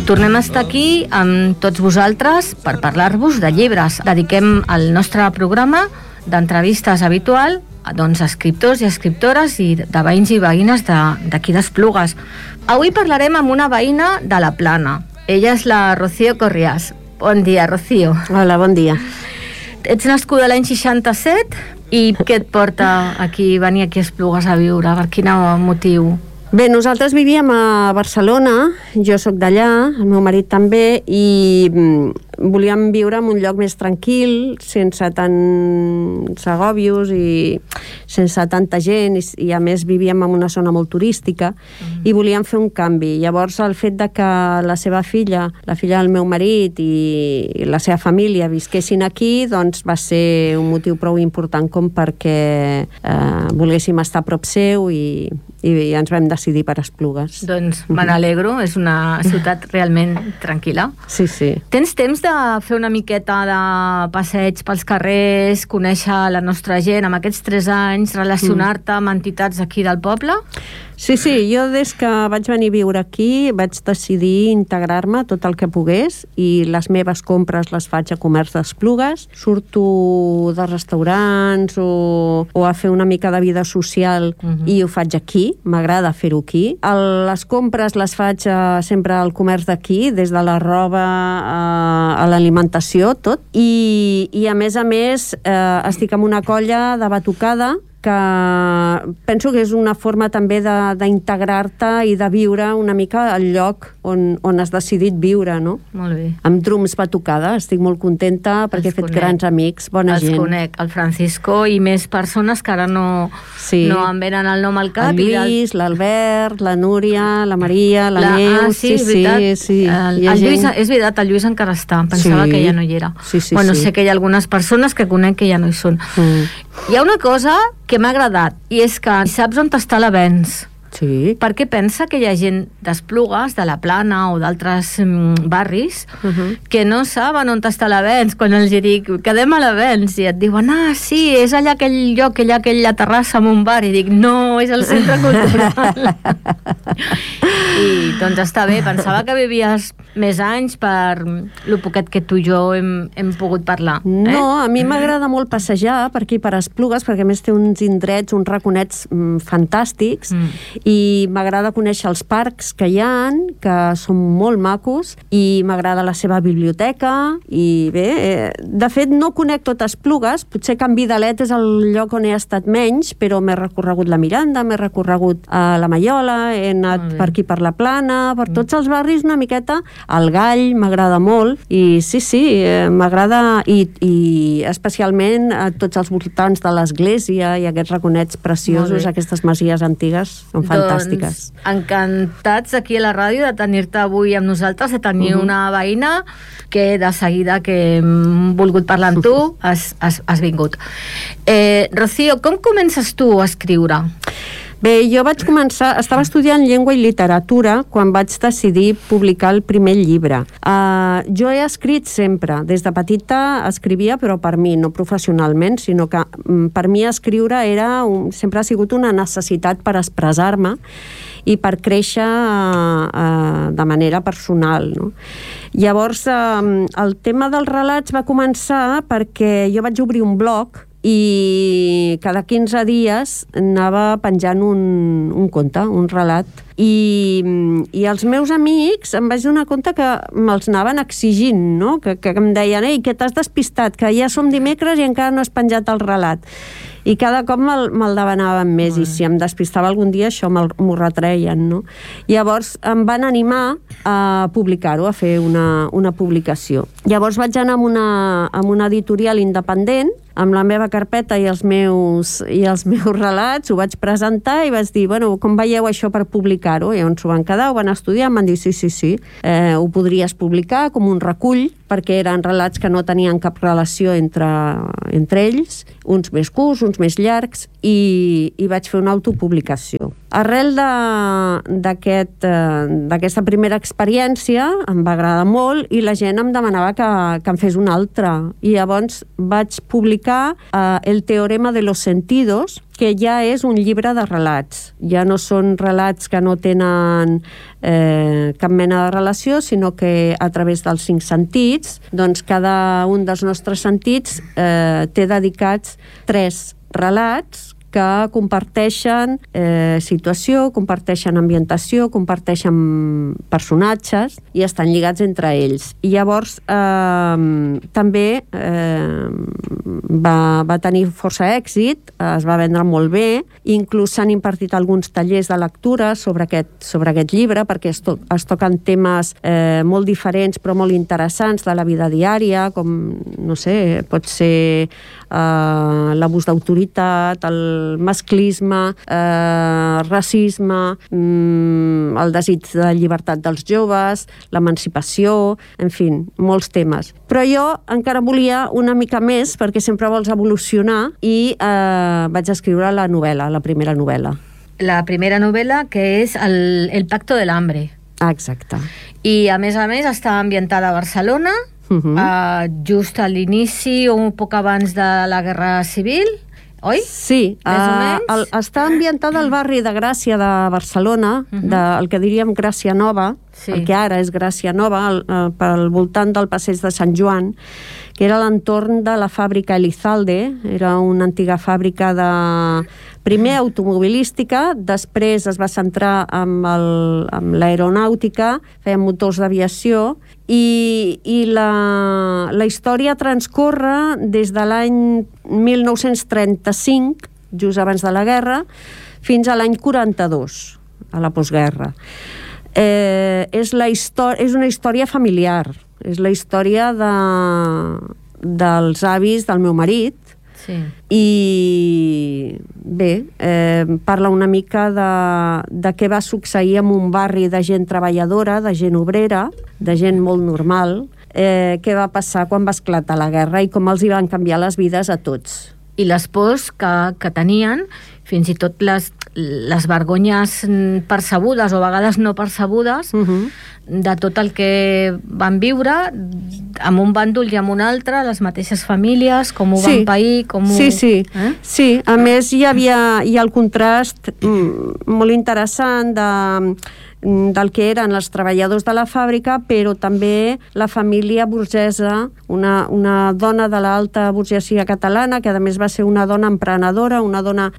Tornem a estar aquí amb tots vosaltres per parlar-vos de llibres. Dediquem el nostre programa d'entrevistes habitual a escriptors i escriptores i de veïns i veïnes d'aquí d'Esplugues. Avui parlarem amb una veïna de la Plana. Ella és la Rocío Corriàs. Bon dia, Rocío. Hola, bon dia. Ets nascuda l'any 67 i què et porta venir aquí a Esplugues a viure? Per quin motiu? Bé, nosaltres vivíem a Barcelona, jo sóc d'allà, el meu marit també, i volíem viure en un lloc més tranquil, sense tants agòbios i sense tanta gent, i a més vivíem en una zona molt turística, i volíem fer un canvi. Llavors, el fet de que la seva filla, la filla del meu marit i la seva família visquessin aquí, doncs va ser un motiu prou important com perquè volguéssim estar a prop seu i ens vam decidir per Esplugues. Doncs me n'alegro, és una ciutat realment tranquil·la. Sí, sí. Tens temps de fer una miqueta de passeig pels carrers, conèixer la nostra gent amb aquests 3 anys, relacionar-te amb entitats aquí del poble? Sí, jo des que vaig venir a viure aquí vaig decidir integrar-me tot el que pogués i les meves compres les faig a comerç d'Esplugues. Surto de restaurants o a fer una mica de vida social i ho faig aquí, m'agrada fer-ho aquí. Les compres les faig sempre al comerç d'aquí, des de la roba a l'alimentació, tot. I a més, estic en una colla de batucada que penso que és una forma també d'integrar-te i de viure una mica al lloc on has decidit viure, no? Molt bé. Amb Drums Batucada, estic molt contenta perquè he fet grans amics, bona gent. Els conec, el Francisco i més persones que ara no em venen el nom al cap. El Lluís, l'Albert, la Núria, la Maria, la Neus... Sí, és veritat. El Lluís, és veritat, el Lluís encara està, pensava que ja no hi era. Bueno, sé que hi ha algunes persones que conec que ja no hi són. Hi ha una cosa que m'ha agradat, i és que saps on està l'Avenç. Sí. Perquè pensa que hi ha gent d'Esplugues, de la Plana o d'altres barris que no saben on està l'Avenç. Quan els dic, quedem a l'Avenç, i et diuen, sí, és allà aquell lloc, allà aquella terrassa amb un bar, i dic, no, és el centre cultural. I doncs està bé, pensava que vivies més anys per lo poquet que tu i jo hem pogut parlar. No, a mi m'agrada molt passejar per aquí, per Esplugues, perquè a més té uns indrets, uns raconets fantàstics, i m'agrada conèixer els parcs que hi ha, que són molt macos, i m'agrada la seva biblioteca, i bé, de fet no conec tot Esplugues, potser Can Vidalet és el lloc on he estat menys, però m'he recorregut la Miranda, m'he recorregut a la Maiola, he anat per aquí per la Plana, per tots els barris una miqueta, el Gall m'agrada molt, i sí, m'agrada, i especialment a tots els voltants de l'església i aquests raconets preciosos, aquestes masies antigues, són fantàstiques. Doncs encantats aquí a la ràdio de tenir-te avui amb nosaltres, de tenir una veïna que de seguida que hem volgut parlar amb tu has vingut. Rocío, com comences tu a escriure? Bé, jo vaig començar, estava estudiant llengua i literatura quan vaig decidir publicar el primer llibre. Jo he escrit sempre, des de petita escrivia, però per mi, no professionalment, sinó que per mi escriure sempre ha sigut una necessitat per expressar-me i per créixer de manera personal, no? Llavors, el tema dels relats va començar perquè jo vaig obrir un blog i cada 15 dies anava penjant un conte, un relat, i els meus amics em vaig donar compte que me'ls anaven exigint, no? Que em deien, ei, que t'has despistat, que ja som dimecres i encara no has penjat el relat. I cada cop me'l demanaven més, i si em despistava algun dia això m'ho retreien, no? Llavors em van animar a publicar-ho, a fer una publicació. Llavors vaig anar amb una editorial independent, amb la meva carpeta i els meus relats, ho vaig presentar i vaig dir, bueno, com veieu això per publicar-ho? I llavors ho van quedar, ho van estudiar, em van dir, sí, ho podries publicar com un recull, perquè eren relats que no tenien cap relació entre ells, uns més curts, uns més llargs, i vaig fer una autopublicació. Arrel d'aquesta primera experiència em va agradar molt i la gent em demanava que em fes una altra. I llavors vaig publicar El teorema de los sentidos, que ja és un llibre de relats. Ja no són relats que no tenen cap mena de relació, sinó que a través dels 5 sentits, doncs cada un dels nostres sentits té dedicats 3 relats que comparteixen situació, comparteixen ambientació, comparteixen personatges i estan lligats entre ells. I llavors també va tenir força èxit, es va vendre molt bé, inclús s'han impartit alguns tallers de lectura sobre aquest llibre, perquè es toquen temes molt diferents però molt interessants de la vida diària, com, no sé, pot ser l'abús d'autoritat, el masclisme, racisme, el desig de llibertat dels joves, l'emancipació, en fi, molts temes. Però jo encara volia una mica més, perquè sempre vols evolucionar, i vaig escriure la novel·la, la primera novel·la. La primera novel·la, que és El pacto del hambre. Exacte. I, a més, està ambientada a Barcelona, just a l'inici o un poc abans de la Guerra Civil, oi? Sí, està ambientada al barri de Gràcia de Barcelona, el que diríem Gràcia Nova, el que ara és Gràcia Nova, pel voltant del passeig de Sant Joan, que era l'entorn de la fàbrica Elizalde, era una antiga fàbrica de primer automobilística, després es va centrar en l'aeronàutica, feien motors d'aviació, i la història transcorre des de l'any 1935, just abans de la guerra, fins a l'any 42, a la postguerra. És una història familiar, és la història dels avis del meu marit, i bé, parla una mica de què va succeir en un barri de gent treballadora, de gent obrera, de gent molt normal, què va passar quan va esclatar la guerra i com els hi van canviar les vides a tots. I les pors que tenien, fins i tot les vergonyes percebudes o a vegades no percebudes, de tot el que van viure amb un bàndol i amb un altre, les mateixes famílies, com ho van pair, com ho... Sí, a més hi ha el contrast molt interessant del que eren els treballadors de la fàbrica, però també la família burgesa, una dona de l'alta burgesia catalana, que a més va ser una dona emprenedora, una dona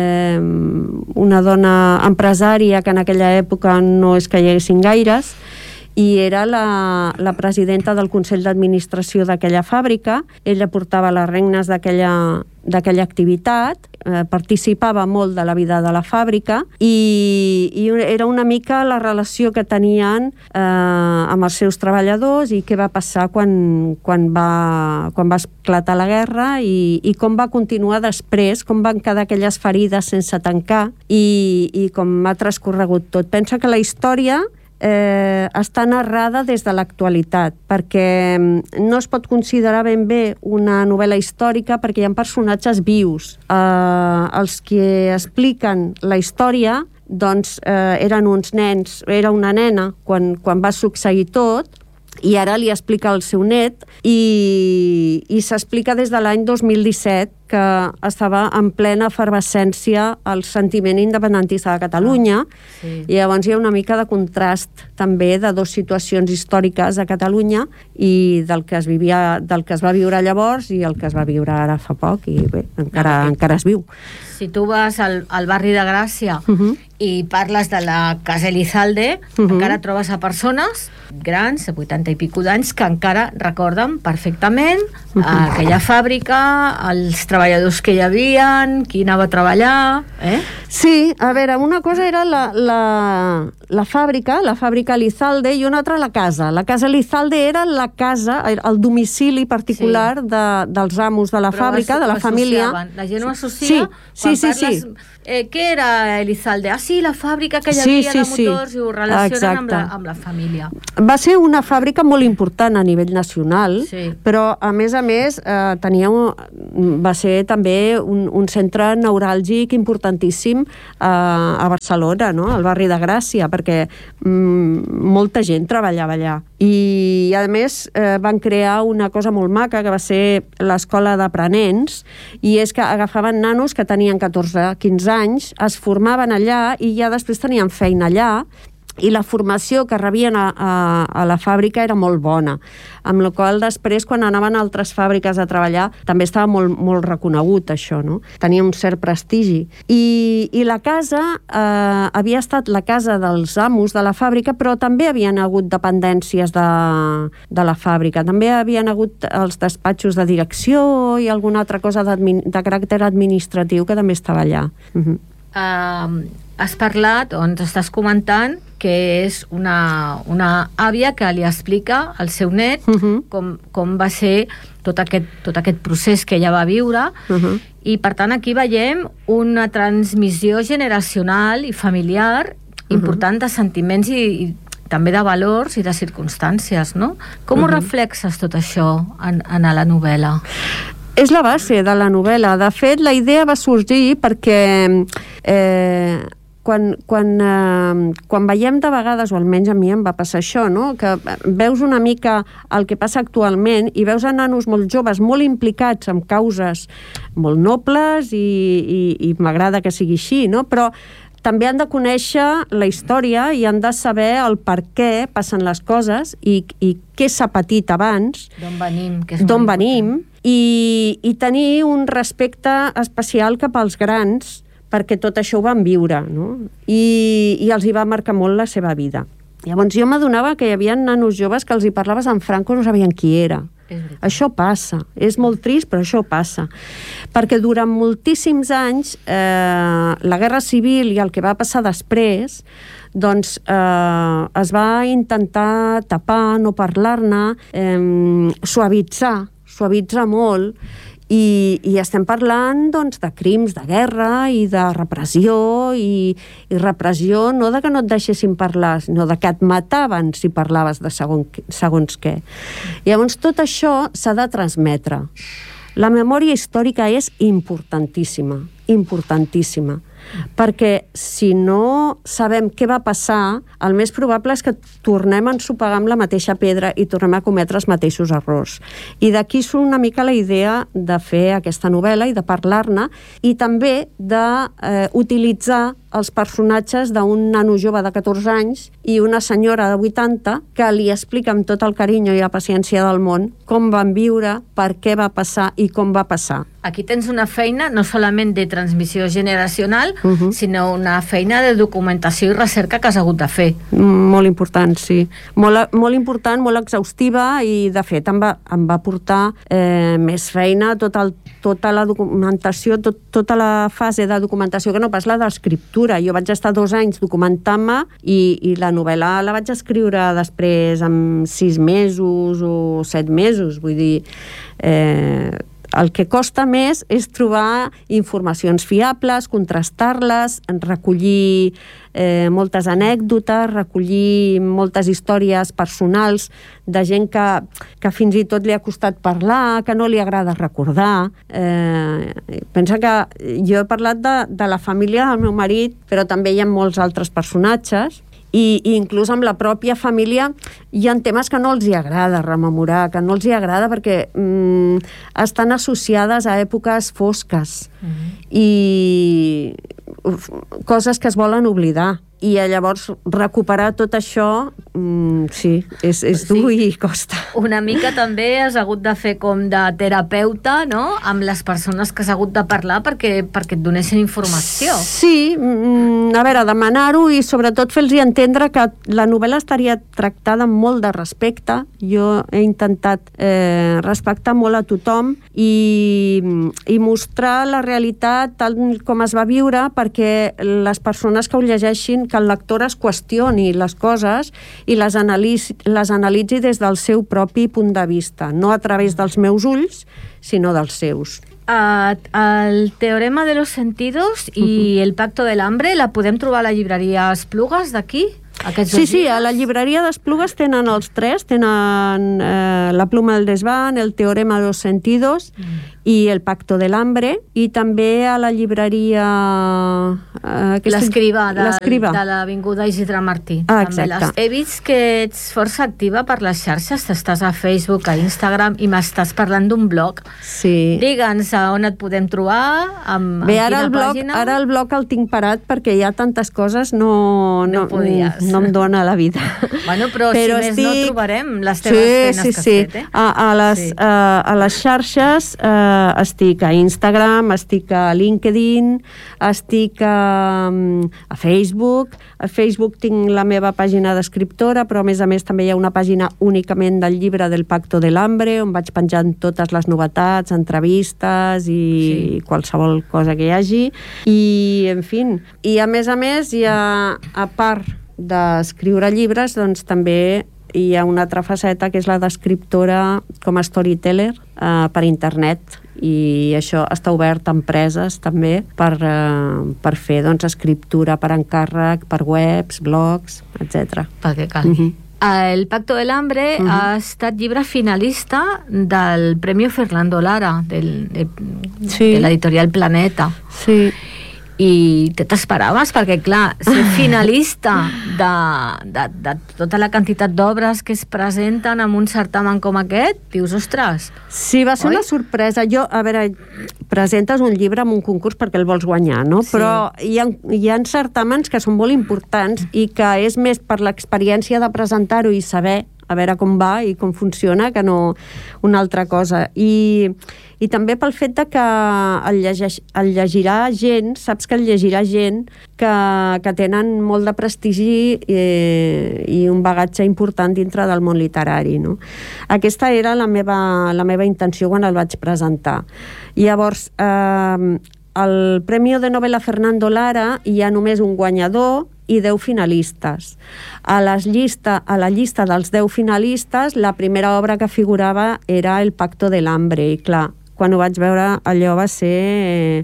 empresària, que en aquella època no és que hi haguessin gaires, i era la presidenta del Consell d'Administració d'aquella fàbrica. Ella portava les regnes d'aquella activitat, participava molt de la vida de la fàbrica i era una mica la relació que tenien amb els seus treballadors i què va passar quan va esclatar la guerra i com va continuar després, com van quedar aquelles ferides sense tancar i com ha transcorregut tot. Pensa que la història està narrada des de l'actualitat, perquè no es pot considerar ben bé una novel·la històrica perquè hi ha personatges vius. Els que expliquen la història doncs eren uns nens, era una nena quan va succeir tot, i ara li explica el seu net i s'explica des de l'any 2017 que estava en plena efervescència el sentiment independentista de Catalunya i llavors hi ha una mica de contrast també de dues situacions històriques a Catalunya i del que es va viure llavors i el que es va viure ara fa poc i bé, encara es viu. Si tu vas al barri de Gràcia i parles de la Casa Elizalde, encara trobes a persones grans, de 80 i pico d'anys, que encara recorden perfectament aquella fàbrica, els treballadors que hi havien, qui anava a treballar... Sí, a veure, una cosa era la fàbrica Elizalde, i una altra la casa. La Casa Elizalde era la casa, el domicili particular dels amos de la fàbrica, de la família. La gent ho associa quan parles... Què era Elizalde? Sí, la fàbrica que hi havia de motors i ho relacionen amb la família. Va ser una fàbrica molt important a nivell nacional, però a més va ser també un centre neuràlgic importantíssim a Barcelona, no? Al barri de Gràcia, perquè molta gent treballava allà. I a més van crear una cosa molt maca que va ser l'escola d'aprenents, i és que agafaven nanos que tenien 14-15 anys, es formaven allà i ja després tenien feina allà i la formació que rebien a la fàbrica era molt bona, amb la qual després quan anaven a altres fàbriques a treballar també estava molt reconegut això, no? Tenia un cert prestigi. I la casa havia estat la casa dels amos de la fàbrica, però també havien hagut dependències de la fàbrica. També havien hagut els despatxos de direcció i alguna altra cosa de caràcter administratiu que també estava allà. Has parlat, o ens estàs comentant, que és una àvia que li explica al seu net com va ser tot aquest procés que ella va viure, i per tant aquí veiem una transmissió generacional i familiar important de sentiments i també de valors i de circumstàncies, no? Com ho reflexes tot això en la novel·la? És la base de la novel·la. De fet, la idea va sorgir perquè quan veiem de vegades, o almenys a mi em va passar això, no? Que veus una mica el que passa actualment i veus a nanos molt joves, molt implicats en causes molt nobles i m'agrada que sigui així, no? Però també han de conèixer la història i han de saber el per què passen les coses i què s'ha patit abans, d'on venim, i tenir un respecte especial cap als grans, perquè tot això ho van viure, no? I els hi va marcar molt la seva vida. Llavors jo m'adonava que hi havia nanos joves que els hi parlaves en franco, no sabien qui era. Això passa, és molt trist, però això passa. Perquè durant moltíssims anys la guerra civil i el que va passar després, doncs es va intentar tapar, no parlar-ne, suavitzar molt, i estem parlant doncs, de crims de guerra i de repressió, i repressió no de que no et deixessin parlar, sinó de que et mataven si parlaves de segons què. Llavors tot això s'ha de transmetre. La memòria històrica és importantíssima, importantíssima, perquè si no sabem què va passar, el més probable és que tornem a ensopegar amb la mateixa pedra i tornem a cometre els mateixos errors. I d'aquí surt una mica la idea de fer aquesta novel·la i de parlar-ne, i també d'utilitzar els personatges d'un nano jove de 14 anys i una senyora de 80 que li explica amb tot el carinyo i la paciència del món com van viure, per què va passar i com va passar. Aquí tens una feina no solament de transmissió generacional, sinó una feina de documentació i recerca que has hagut de fer. Molt important, sí. Molt important, molt exhaustiva, i de fet em va portar més feina tota la documentació, tota la fase de documentació, que no pas la d'escriptura. Jo vaig estar 2 anys documentant-me i la novel·la la vaig escriure després en 6 mesos o 7 mesos. Vull dir, el que costa més és trobar informacions fiables, contrastar-les, recollir moltes anècdotes, recollir moltes històries personals de gent que fins i tot li ha costat parlar, que no li agrada recordar. Pensa que jo he parlat de la família del meu marit, però també hi ha molts altres personatges, i inclús amb la pròpia família hi ha temes que no els hi agrada rememorar, que no els hi agrada perquè estan associades a èpoques fosques i coses que es volen oblidar. I llavors recuperar tot això sí, és dur i costa. Una mica també has hagut de fer com de terapeuta, no?, amb les persones que has hagut de parlar perquè et donessin informació. Sí, a veure, demanar-ho i sobretot fer-los entendre que la novel·la estaria tractada amb molt de respecte. Jo he intentat respectar molt a tothom i mostrar la realitat tal com es va viure, perquè les persones que ho llegeixin, que el lector es qüestioni les coses i les analitzi des del seu propi punt de vista, no a través dels meus ulls, sinó dels seus. El Teorema de los Sentidos i el Pacto del Hambre la podem trobar a la llibreria Esplugues d'aquí? Sí, a la llibreria d'Esplugues tenen els 3, tenen La pluma del desván, el Teorema de los Sentidos i El pacto del hambre, i també a la llibreria... L'Escrivà, de l'Avinguda Isidre Martí. Exacte. He vist que ets força activa per les xarxes, estàs a Facebook, a Instagram, i m'estàs parlant d'un blog. Sí. Digue'ns a on et podem trobar, Bé, ara el blog el tinc parat perquè hi ha tantes coses, no em dona la vida. Bueno, però si més no trobarem les teves feines que has fet, eh? A les xarxes estic a Instagram, estic a LinkedIn, estic a Facebook. A Facebook tinc la meva pàgina d'escriptora, però a més també hi ha una pàgina únicament del llibre del Pacto del Hambre, on vaig penjant totes les novetats, entrevistes i qualsevol cosa que hi hagi. I, en fi, i a més, hi ha, a part d'escriure llibres, doncs també hi ha una altra faceta que és la d'escriptora com a storyteller per internet, i això està obert a empreses també per fer escriptura per encàrrec, per webs, blogs, etc. Pel que calgui. El Pacto del Hambre ha estat llibre finalista del Premio Fernando Lara de l'editorial Planeta. Sí. I t'esperaves? Perquè, clar, ser finalista de tota la quantitat d'obres que es presenten en un certamen com aquest, dius, ostres... Sí, va ser una sorpresa. A veure, presentes un llibre en un concurs perquè el vols guanyar, no? Sí. Però hi ha certàmens que són molt importants i que és més per l'experiència de presentar-ho i saber a veure com va i com funciona, que no una altra cosa. I també pel fet de que el llegirà gent, saps que el llegirà gent que tenen molt de prestigi i un bagatge important dintre del món literari, no? Aquesta era la meva intenció quan el vaig presentar. Llavors, al Premio de Novela Fernando Lara hi ha només un guanyador i 10 finalistes. A la llista dels 10 finalistes, la primera obra que figurava era El Pacto del Hambre, i clar, quan ho vaig veure, allò va ser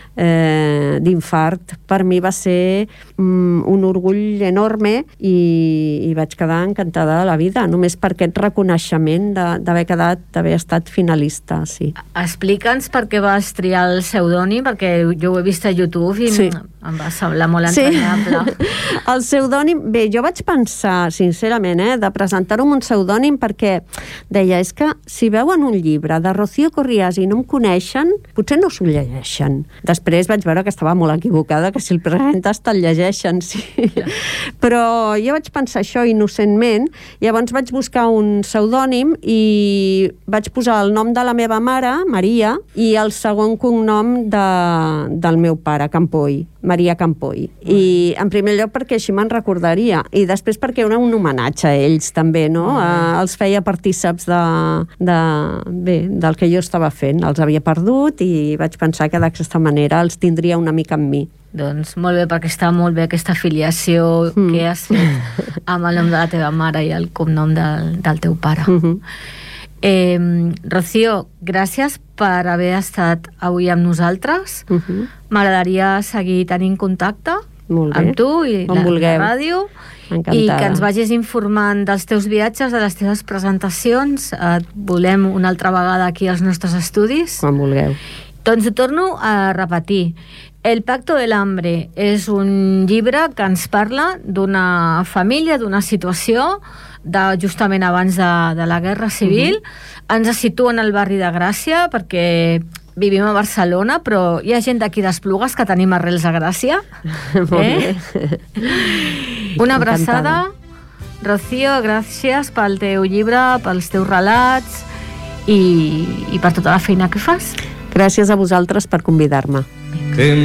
d'infart. Per mi va ser un orgull enorme i vaig quedar encantada de la vida, només per aquest reconeixement d'haver estat finalista, sí. Explica'ns per què vas triar el pseudònim, perquè jo ho he vist a YouTube i em va semblar molt entranyable. El pseudònim, bé, jo vaig pensar, sincerament, de presentar-ho amb un pseudònim perquè deia, és que si veuen un llibre de Rocío Corrias i no em coneixen, potser no s'ho llegeixen. Després vaig veure que estava molt equivocada, que si el presentes te'l llegeixen, sí. Però jo vaig pensar això innocentment, llavors vaig buscar un pseudònim i vaig posar el nom de la meva mare, Maria, i el segon cognom del meu pare, Campoy, Maria Campoy. I en primer lloc perquè així me'n recordaria, i després perquè era un homenatge a ells també, no? Els feia partíceps del que jo estava fent. Els havia perdut i vaig pensar que d'aquesta manera els tindria una mica amb mi. Doncs molt bé, perquè està molt bé aquesta afiliació que has fet amb el nom de la teva mare i el cognom del teu pare. Rocío, gràcies per haver estat avui amb nosaltres. M'agradaria seguir tenint contacte amb tu i la ràdio. Encantada. I que ens vagis informant dels teus viatges, de les teves presentacions. Et volem una altra vegada aquí als nostres estudis. Quan vulgueu. Doncs ho torno a repetir. El Pacto del Hambre és un llibre que ens parla d'una família, d'una situació justament abans de la Guerra Civil. Ens situa en el barri de Gràcia perquè vivim a Barcelona, però hi ha gent d'aquí d'Esplugues que tenim arrels a Gràcia. Una abraçada. Rocío, gràcies pel teu llibre, pels teus relats i per tota la feina que fas. Gràcies a vosaltres per convidar-me.